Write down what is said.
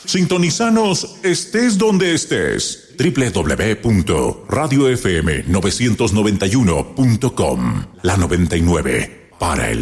Sintonizanos estés donde estés. www.radiofm991.com. La 99 para el